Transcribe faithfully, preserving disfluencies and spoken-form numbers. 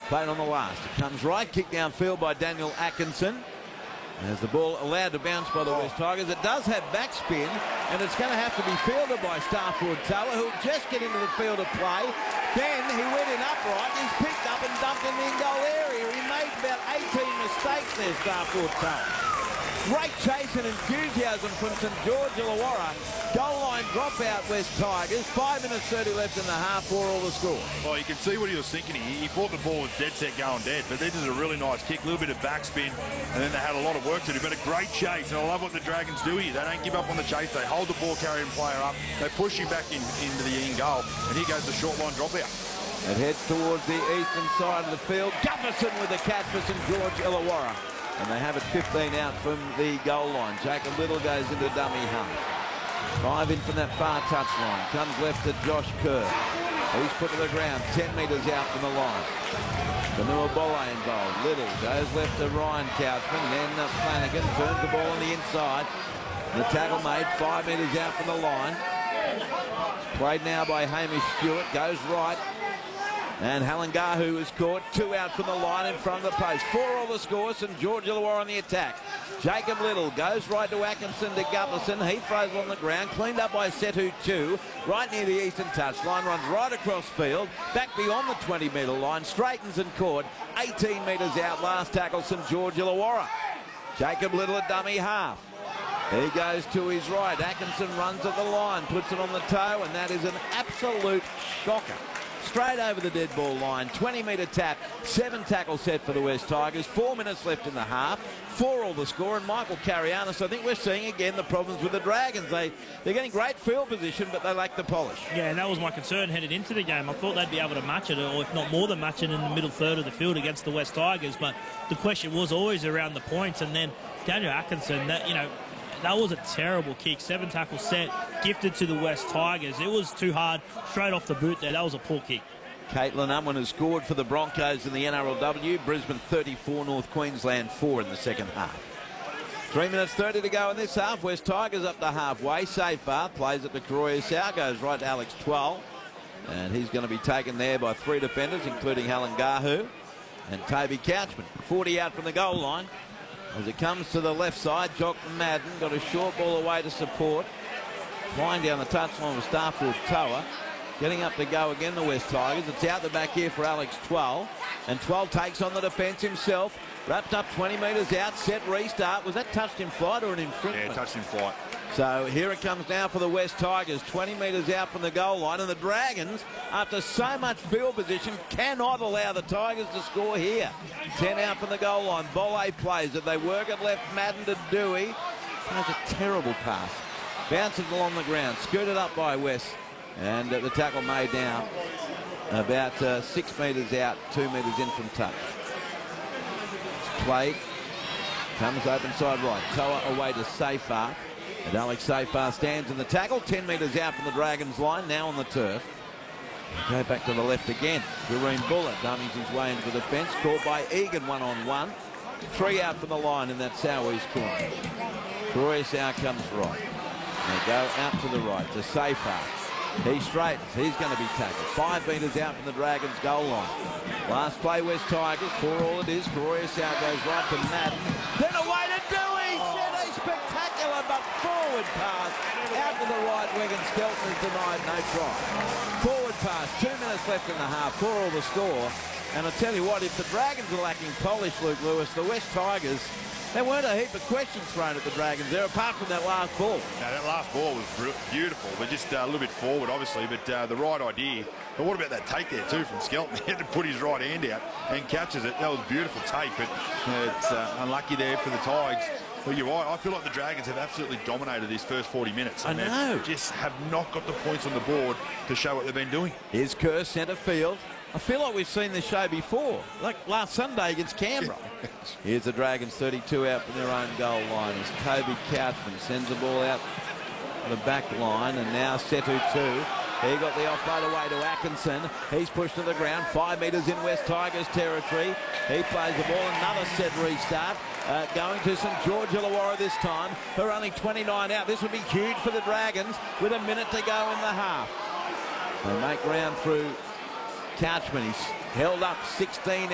Played on the last. It comes right, kick downfield by Daniel Atkinson. As the ball allowed to bounce by the West Tigers. It does have backspin, and it's going to have to be fielded by Starford Toa, who'll just get into the field of play. Then he went in upright. He's picked up and dumped in the in-goal area. He made about eighteen mistakes there, Starford Toa. Great chase and enthusiasm from St George Illawarra. Goal line dropout, West Tigers. Five minutes thirty left in the half, for all the score. Well, you can see what he was thinking. He, he thought the ball was dead set going dead, but this is a really nice kick, a little bit of backspin, and then they had a lot of work to do. But a great chase, and I love what the Dragons do here. They don't give up on the chase. They hold the ball carrying player up. They push him back in, into the in goal, and here goes the short line dropout. It heads towards the eastern side of the field. Gufferson with the catch for St George Illawarra. And they have it fifteen out from the goal line. Jacob Little goes into dummy half. Five in from that far touchline. Comes left to Josh Kerr. He's put to the ground, ten metres out from the line. Vanua Bolle involved. Little goes left to Ryan Couchman. Then uh, Flanagan turns the ball on the inside. The tackle made five metres out from the line. It's played now by Hamish Stewart. Goes right. And Halangahu is caught. Two out from the line in front of the post. Four all the score. St George Illawarra on the attack. Jacob Little goes right to Atkinson to Gutherson. He throws on the ground. Cleaned up by Setu two. Right near the eastern touchline. Runs right across field. Back beyond the twenty metre line. Straightens and caught. eighteen metres out. Last tackle, St George Illawarra. Jacob Little at dummy half. He goes to his right. Atkinson runs at the line. Puts it on the toe. And that is an absolute shocker. Straight over the dead ball line, twenty metre tap, seven tackle set for the West Tigers, four minutes left in the half, four all the score, and Michael Carianis, I think we're seeing again the problems with the Dragons. They, they're getting great field position, but they lack the polish. Yeah, and that was my concern headed into the game. I thought they'd be able to match it, or if not more than match it in the middle third of the field against the West Tigers, but the question was always around the points, and then Daniel Atkinson, that, you know, that was a terrible kick. Seven tackle set, gifted to the West Tigers. It was too hard, straight off the boot there. That was a poor kick. Caitlin Unwin has scored for the Broncos in the N R L W. Brisbane thirty-four, North Queensland four in the second half. Three minutes thirty to go in this half. West Tigers up to halfway. Safar plays it to Karoya Sau, goes right to Alex Twelve. And he's going to be taken there by three defenders, including Halangahu and Toby Couchman. forty out from the goal line. As it comes to the left side, Jock Madden got a short ball away to support. Flying down the touchline with Starford Toa. Getting up to go again, the West Tigers. It's out the back here for Alex Twelve. And Twelve takes on the defence himself. Wrapped up twenty metres out, set restart. Was that touched in flight or an infringement? Yeah, touched in flight. So here it comes now for the West Tigers. twenty metres out from the goal line. And the Dragons, after so much field position, cannot allow the Tigers to score here. ten out from the goal line. Bolle plays it. They work it left. Madden to Dewey. That's a terrible pass. Bounces along the ground. Scooted up by West. And uh, the tackle made now about uh, six metres out, two metres in from touch. It's played. Comes open side right. Toa away to Safar. And Alex Safar stands in the tackle. ten metres out from the Dragons line, now on the turf. Go back to the left again. Kareem Buller dummies his way into the defence. Caught by Egan one-on-one. Three out from the line in that southeast corner. Karoya Sau comes right. They go out to the right to Safar. He straightens. He's going to be tackled. Five metres out from the Dragons' goal line. Last play, West Tigers. For all it is, Karoya Sau goes right to Madden. Then away to Dewey. Set a spectacular but forward pass. Out to the right wing, and Skelton is denied no try. Forward pass. Two minutes left in the half. For all the score. And I tell you what, if the Dragons are lacking polish, Luke Lewis, the West Tigers, there weren't a heap of questions thrown at the Dragons there, apart from that last ball. Now, that last ball was beautiful, but just uh, a little bit forward, obviously, but uh, the right idea. But what about that take there, too, from Skelton? He had to put his right hand out and catches it. That was a beautiful take, but uh, it's uh, unlucky there for the Tigers. Well, you're right. I feel like the Dragons have absolutely dominated these first forty minutes. I know. They just have not got the points on the board to show what they've been doing. Here's Kerr, centre field. I feel like we've seen this show before, like last Sunday against Canberra. Here's the Dragons, thirty-two out from their own goal line as Toby Couchman sends the ball out the back line, and now Setu two. He got the offload away to Atkinson. He's pushed to the ground, five metres in West Tigers territory. He plays the ball, another set restart. Uh, going to St George Illawarra this time. They're only twenty-nine out. This would be huge for the Dragons with a minute to go in the half. They make ground through Couchman. He's held up sixteen